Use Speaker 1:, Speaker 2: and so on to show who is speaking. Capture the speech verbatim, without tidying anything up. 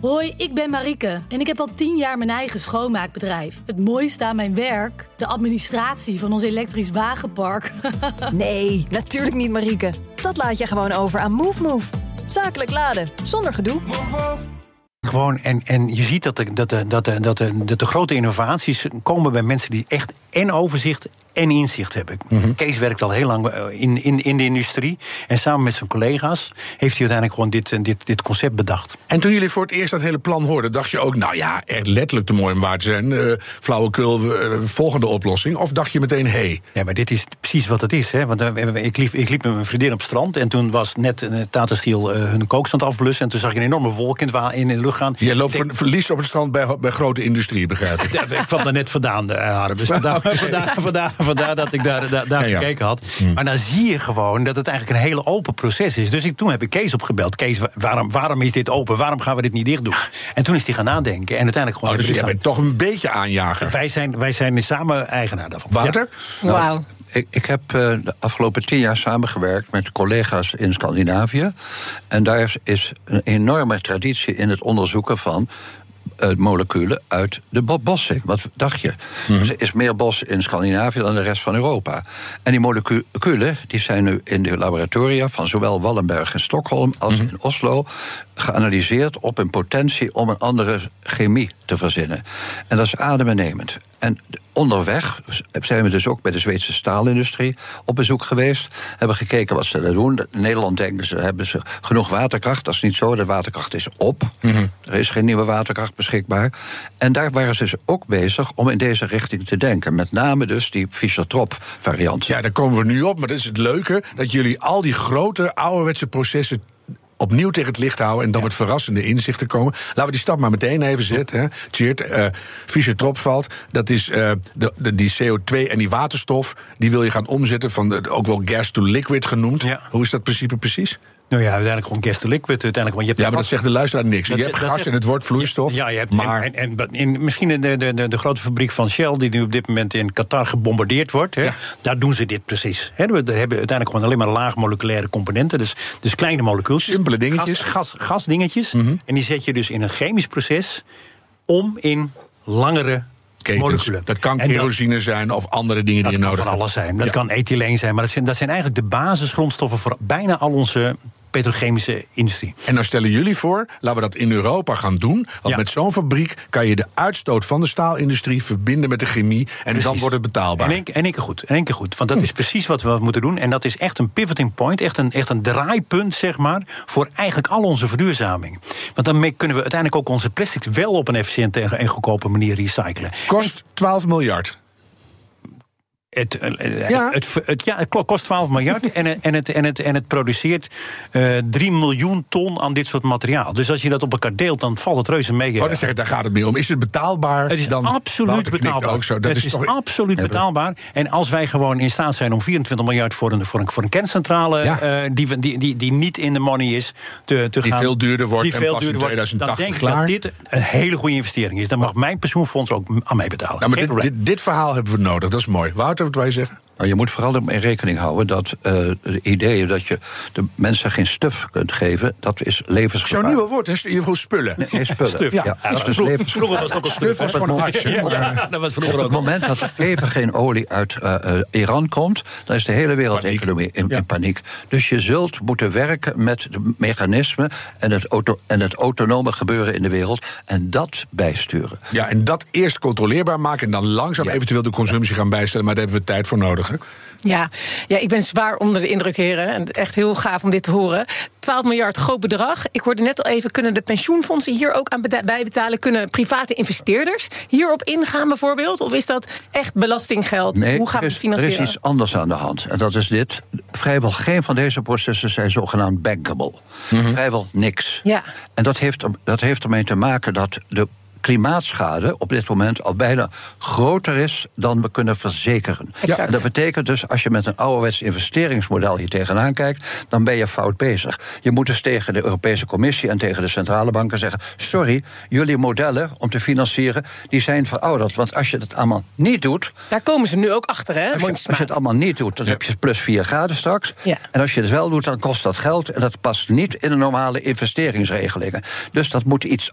Speaker 1: Hoi, ik ben Marieke en ik heb al tien jaar mijn eigen schoonmaakbedrijf. Het mooiste aan mijn werk, de administratie van ons elektrisch wagenpark.
Speaker 2: Nee, natuurlijk niet, Marieke. Dat laat je gewoon over aan MoveMove. Zakelijk laden, zonder gedoe.
Speaker 3: Gewoon, en, en je ziet dat de, dat, de, dat, de, dat, de, dat de grote innovaties komen bij mensen die echt en overzicht en inzicht hebben. Mm-hmm. Kees werkt al heel lang in, in, in de industrie. En samen met zijn collega's heeft hij uiteindelijk gewoon dit, dit, dit concept bedacht.
Speaker 4: En toen jullie voor het eerst dat hele plan hoorden, dacht je ook, nou ja, echt letterlijk te mooi om waar te zijn. Uh, flauwekul, uh, volgende oplossing. Of dacht je meteen, hé? Hey.
Speaker 3: Ja, maar dit is precies wat het is. Hè? Want uh, ik, liep, ik liep met mijn vriendin op het strand. En toen was net uh, Tata Steel uh, hun kookstand afblussen. En toen zag ik een enorme wolk in, het, in de lucht gaan.
Speaker 4: Je loopt denk, verlies op het strand bij, bij grote industrie, begrijp ik.
Speaker 3: Ja, ik kwam daar net vandaan, uh, Harm. Dus vandaar, vandaar, vandaar, vandaar dat ik daar Daar, daar ja, gekeken had. Hmm. Maar dan zie je gewoon dat het eigenlijk een hele open proces is. Dus ik, toen heb ik Kees opgebeld. Kees, waarom, waarom is dit open? Waarom gaan we dit niet dicht doen? En toen is hij gaan nadenken. En uiteindelijk gewoon.
Speaker 4: Oh, dus jij bent toch een beetje aanjager.
Speaker 3: Wij zijn, wij zijn samen eigenaar daarvan.
Speaker 4: Wouter?
Speaker 5: Ja.
Speaker 6: Nou,
Speaker 5: Wauw. Ik, ik heb uh, de afgelopen tien jaar samengewerkt met collega's in Scandinavië. En daar is een enorme traditie in het onderzoeken van Uh, moleculen uit de bossen. Wat dacht je? Mm-hmm. Er is meer bos in Scandinavië dan de rest van Europa. En die moleculen die zijn nu in de laboratoria van zowel Wallenberg in Stockholm als mm-hmm. in Oslo geanalyseerd op een potentie om een andere chemie te verzinnen. En dat is adembenemend. En onderweg zijn we dus ook bij de Zweedse staalindustrie op bezoek geweest. Hebben gekeken wat ze daar doen. In Nederland denken ze, hebben ze genoeg waterkracht. Dat is niet zo, de waterkracht is op. Mm-hmm. Er is geen nieuwe waterkracht beschikbaar. En daar waren ze dus ook bezig om in deze richting te denken. Met name dus die Fischer-Tropsch variant.
Speaker 4: Ja, daar komen we nu op. Maar dat is het leuke, dat jullie al die grote ouderwetse processen opnieuw tegen het licht houden en dan ja. met verrassende inzichten komen. Laten we die stap maar meteen even zetten. Hè. Tjeerd, uh, Fischer-Tropsch valt. Dat is uh, de, de, die C O twee en die waterstof. Die wil je gaan omzetten van de, ook wel gas to liquid genoemd. Ja. Hoe is dat principe precies?
Speaker 3: Nou ja, uiteindelijk gewoon gas to liquid. Uiteindelijk, want je hebt
Speaker 4: ja, maar dat zegt de luisteraar niks.
Speaker 3: Dat
Speaker 4: je hebt
Speaker 3: gas
Speaker 4: zegt, en het wordt vloeistof.
Speaker 3: Ja, je hebt,
Speaker 4: maar
Speaker 3: en, en, en in, misschien de, de, de, de grote fabriek van Shell, die nu op dit moment in Qatar gebombardeerd wordt. Hè, ja. Daar doen ze dit precies. Hè, we hebben uiteindelijk gewoon alleen maar laagmoleculaire componenten. Dus, dus kleine molecuultjes.
Speaker 4: Simpele dingetjes.
Speaker 3: Gas, gas, gasdingetjes. Mm-hmm. En die zet je dus in een chemisch proces om in langere moleculen.
Speaker 4: Dat kan kerosine dat, zijn of andere dingen die je nodig hebt.
Speaker 3: Dat kan van alles zijn. Dat ja. kan ethyleen zijn. Maar dat zijn, dat zijn eigenlijk de basisgrondstoffen voor bijna al onze petrochemische industrie.
Speaker 4: En dan stellen jullie voor, laten we dat in Europa gaan doen. Want ja. met zo'n fabriek kan je de uitstoot van de staalindustrie verbinden met de chemie. En precies. Dan wordt het betaalbaar.
Speaker 3: En één keer goed. En één keer goed. Want dat hm. is precies wat we moeten doen. En dat is echt een pivoting point. Echt een, echt een draaipunt, zeg maar, voor eigenlijk al onze verduurzaming. Want daarmee kunnen we uiteindelijk ook onze plastics wel op een efficiënte en goedkope manier recyclen.
Speaker 4: Kost twaalf miljard.
Speaker 3: Het, ja. Het, het, het, ja, het kost twaalf miljard en, en, het, en, het, en het produceert uh, drie miljoen ton aan dit soort materiaal. Dus als je dat op elkaar deelt, dan valt het reuze mee.
Speaker 4: Oh, dan zeg ik, daar gaat het meer om. Is het betaalbaar?
Speaker 3: Het is
Speaker 4: dan
Speaker 3: absoluut betaalbaar.
Speaker 4: Ook zo. Dat
Speaker 3: het is, is toch absoluut hebben. betaalbaar. En als wij gewoon in staat zijn om vierentwintig miljard voor een, voor een, voor een kerncentrale, ja. uh, die, die, die, die niet in de money is, te, te
Speaker 4: die
Speaker 3: gaan,
Speaker 4: veel duurder wordt
Speaker 3: die
Speaker 4: en
Speaker 3: veel
Speaker 4: pas
Speaker 3: duurder
Speaker 4: in tweeduizend tachtig
Speaker 3: dan denk ik
Speaker 4: klaar.
Speaker 3: dat dit een hele goede investering is. Dan mag mijn pensioenfonds ook aan mij betalen.
Speaker 4: Nou, maar dit, dit, dit verhaal hebben we nodig. Dat is mooi. Wouter, wat wij zeggen?
Speaker 5: Nou, je moet vooral ermee rekening houden dat uh, de ideeën dat je de mensen geen stuf kunt geven, dat is levensgevaarlijk.
Speaker 4: Zo'n nieuwe woord, hè? Je wil spullen.
Speaker 5: Nee, nee spullen.
Speaker 3: Stuf.
Speaker 5: Ja,
Speaker 3: Ja,
Speaker 5: ja,
Speaker 3: ja,
Speaker 5: dus
Speaker 3: vroeger,
Speaker 5: levens...
Speaker 3: vroeger was het ook een stuf.
Speaker 4: was gewoon een hasje.
Speaker 3: Ja, ja, dat was vroeger
Speaker 5: op het
Speaker 3: ook.
Speaker 5: moment dat er even geen olie uit uh, uh, Iran komt, dan is de hele wereldeconomie in, ja. in paniek. Dus je zult moeten werken met de mechanismen en het, auto, en het autonome gebeuren in de wereld en dat bijsturen.
Speaker 4: Ja, en dat eerst controleerbaar maken en dan langzaam
Speaker 5: ja.
Speaker 4: eventueel de consumptie gaan bijstellen, maar daar hebben we tijd voor nodig. Hè?
Speaker 6: Ja, ja, ik ben zwaar onder de indruk, heren. En echt heel gaaf om dit te horen. twaalf miljard, groot bedrag. Ik hoorde net al even, kunnen de pensioenfondsen hier ook aan bijbetalen? Kunnen private investeerders hierop ingaan bijvoorbeeld? Of is dat echt belastinggeld?
Speaker 5: Nee,
Speaker 6: Hoe gaan we het financieren?
Speaker 5: Er is iets anders aan de hand. En dat is dit. Vrijwel geen van deze processen zijn zogenaamd bankable. Mm-hmm. Vrijwel niks.
Speaker 6: Ja.
Speaker 5: En dat heeft, dat heeft ermee te maken dat de klimaatschade op dit moment al bijna groter is dan we kunnen verzekeren.
Speaker 6: Ja.
Speaker 5: En dat betekent dus, als je met een ouderwets investeringsmodel hier tegenaan kijkt, dan ben je fout bezig. Je moet dus tegen de Europese Commissie en tegen de centrale banken zeggen, sorry, jullie modellen om te financieren, die zijn verouderd. Want als je dat allemaal niet doet,
Speaker 6: daar komen ze nu ook achter, hè?
Speaker 5: Als je, als je het allemaal niet doet, dan ja. heb je plus vier graden straks. Ja. En als je het wel doet, dan kost dat geld. En dat past niet in de normale investeringsregelingen. Dus dat moet iets